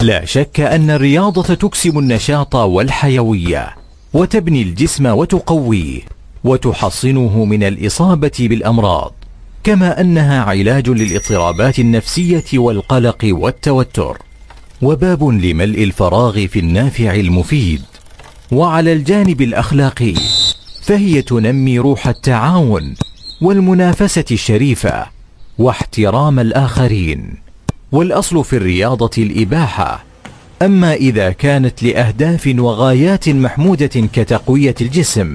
لا شك أن الرياضة تكسب النشاط والحيوية، وتبني الجسم وتقويه، وتحصنه من الإصابة بالأمراض، كما أنها علاج للاضطرابات النفسية والقلق والتوتر، وباب لملء الفراغ في النافع المفيد. وعلى الجانب الأخلاقي فهي تنمي روح التعاون والمنافسة الشريفة واحترام الآخرين، والأصل في الرياضة الإباحة. أما إذا كانت لأهداف وغايات محمودة كتقوية الجسم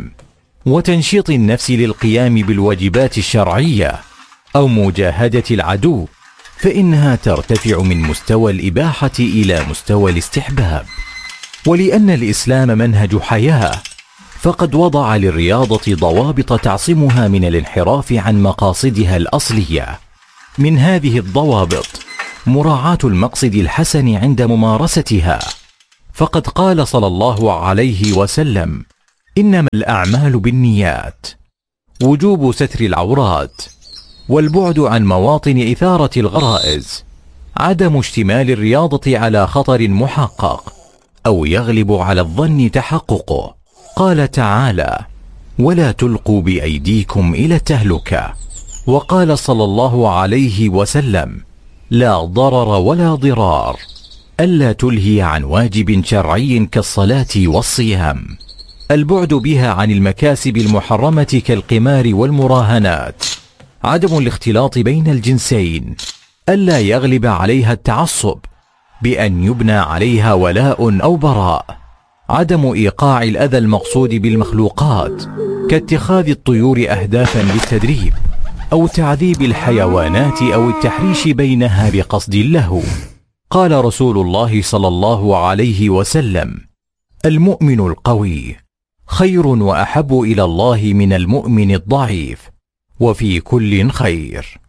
وتنشيط النفس للقيام بالواجبات الشرعية أو مجاهدة العدو، فإنها ترتفع من مستوى الإباحة إلى مستوى الاستحباب. ولأن الإسلام منهج حياة، فقد وضع للرياضة ضوابط تعصمها من الانحراف عن مقاصدها الأصلية. من هذه الضوابط مراعاة المقصد الحسن عند ممارستها، فقد قال صلى الله عليه وسلم: إنما الأعمال بالنيات، وجوب ستر العورات، والبعد عن مواطن إثارة الغرائز، عدم اشتمال الرياضة على خطر محقق أو يغلب على الظن تحققه. قال تعالى: ولا تلقوا بأيديكم إلى التهلكة. وقال صلى الله عليه وسلم: لا ضرر ولا ضرار، ألا تلهي عن واجب شرعي كالصلاة والصيام، البعد بها عن المكاسب المحرمة كالقمار والمراهنات، عدم الاختلاط بين الجنسين، ألا يغلب عليها التعصب بأن يبنى عليها ولاء أو براء، عدم إيقاع الأذى المقصود بالمخلوقات كاتخاذ الطيور أهدافا للتدريب أو تعذيب الحيوانات أو التحريش بينها بقصد اللهو. قال رسول الله صلى الله عليه وسلم: المؤمن القوي خير وأحب إلى الله من المؤمن الضعيف، وفي كل خير.